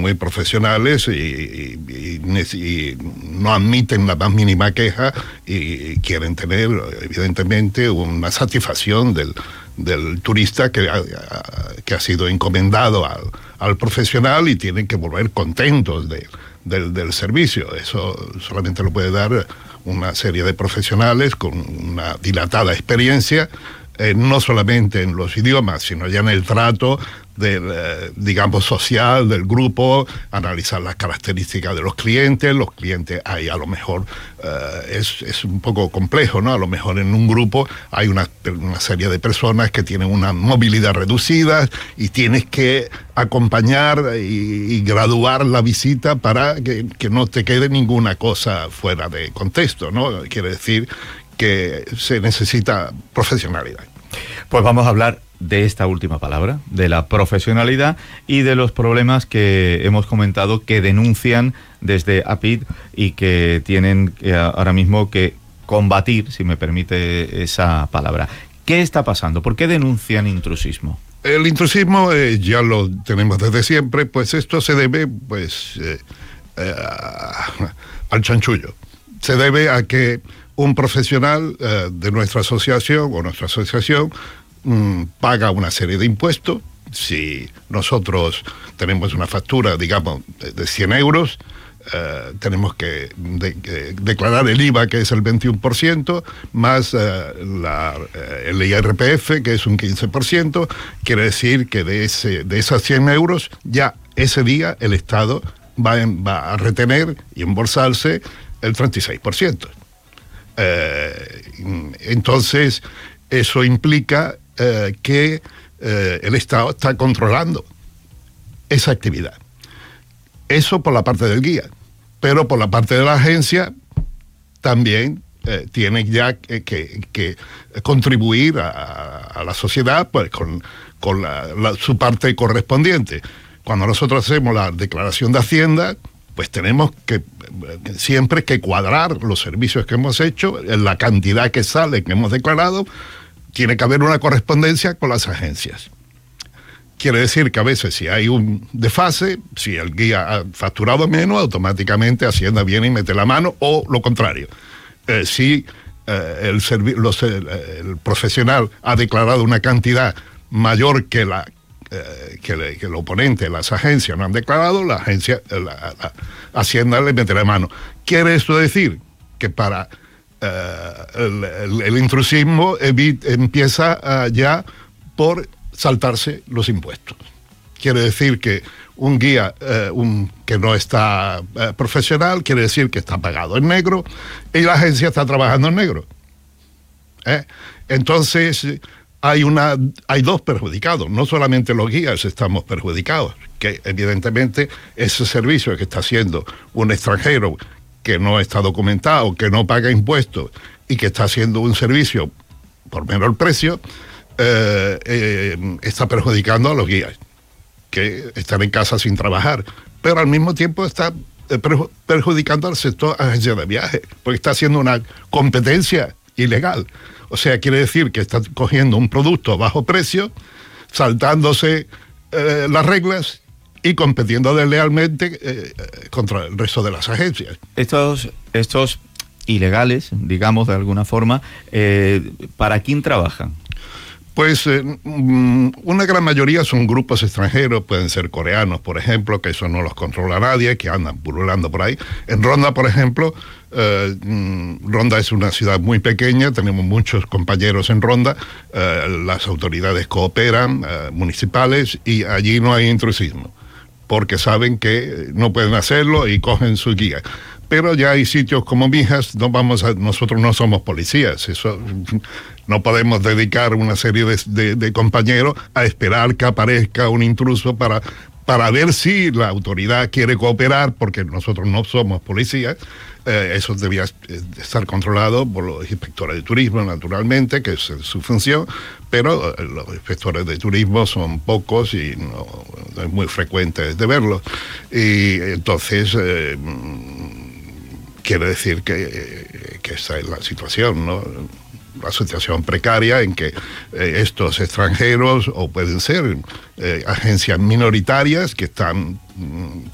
muy profesionales y no admiten la más mínima queja y quieren tener, evidentemente, una satisfacción del turista que ha sido encomendado al profesional, y tienen que volver contentos del servicio. Eso solamente lo puede dar una serie de profesionales con una dilatada experiencia, no solamente en los idiomas, sino ya en el trato digamos, social del grupo, analizar las características de los clientes. Los clientes ahí a lo mejor es un poco complejo, ¿no? A lo mejor en un grupo hay una serie de personas que tienen una movilidad reducida y tienes que acompañar y graduar la visita para que no te quede ninguna cosa fuera de contexto, ¿no? Quiere decir que se necesita profesionalidad. Pues vamos a hablar de esta última palabra, de la profesionalidad y de los problemas que hemos comentado que denuncian desde APID y que tienen ahora mismo que combatir, si me permite esa palabra. ¿Qué está pasando? ¿Por qué denuncian intrusismo? El intrusismo ya lo tenemos desde siempre, pues esto se debe al chanchullo. Se debe a que un profesional de nuestra asociación paga una serie de impuestos. Si nosotros tenemos una factura, digamos, de 100 euros, tenemos que declarar el IVA, que es el 21%, más el IRPF, que es un 15%. Quiere decir que de esas 100 euros, ya ese día el Estado va a retener y embolsarse el 36%. Entonces, eso implica que el Estado está controlando esa actividad. Eso por la parte del guía, pero por la parte de la agencia también tiene ya que contribuir a la sociedad, pues, con su parte correspondiente. Cuando nosotros hacemos la declaración de Hacienda, pues tenemos que siempre que cuadrar los servicios que hemos hecho, en la cantidad que sale, que hemos declarado. Tiene que haber una correspondencia con las agencias. Quiere decir que a veces, si hay un desfase, si el guía ha facturado menos, automáticamente Hacienda viene y mete la mano, o lo contrario. Si el profesional ha declarado una cantidad mayor que el oponente, las agencias no han declarado, la Hacienda le mete la mano. ¿Quiere esto decir que para el intrusismo empieza ya por saltarse los impuestos? Quiere decir que un guía que no está profesional, quiere decir que está pagado en negro y la agencia está trabajando en negro. Entonces hay dos perjudicados. No solamente los guías estamos perjudicados, que evidentemente ese servicio que está haciendo un extranjero que no está documentado, que no paga impuestos y que está haciendo un servicio por menor precio, está perjudicando a los guías que están en casa sin trabajar, pero al mismo tiempo está perjudicando al sector agencia de viaje, porque está haciendo una competencia ilegal. O sea, quiere decir que está cogiendo un producto a bajo precio, saltándose las reglas y compitiendo deslealmente contra el resto de las agencias. Estos ilegales, digamos de alguna forma, ¿para quién trabajan? Pues una gran mayoría son grupos extranjeros, pueden ser coreanos, por ejemplo, que eso no los controla nadie, que andan pululando por ahí. En Ronda, por ejemplo, Ronda es una ciudad muy pequeña, tenemos muchos compañeros en Ronda, las autoridades cooperan, municipales, y allí no hay intrusismo, porque saben que no pueden hacerlo y cogen su guía. Pero ya hay sitios como Mijas, nosotros no somos policías, eso no podemos dedicar una serie de compañeros a esperar que aparezca un intruso para ver si la autoridad quiere cooperar, porque nosotros no somos policías. Eso debía estar controlado por los inspectores de turismo, naturalmente, que es su función, pero los inspectores de turismo son pocos y no es muy frecuente de verlos. Y entonces quiere decir que esa es la situación, ¿no? La situación precaria en que estos extranjeros, o pueden ser agencias minoritarias que están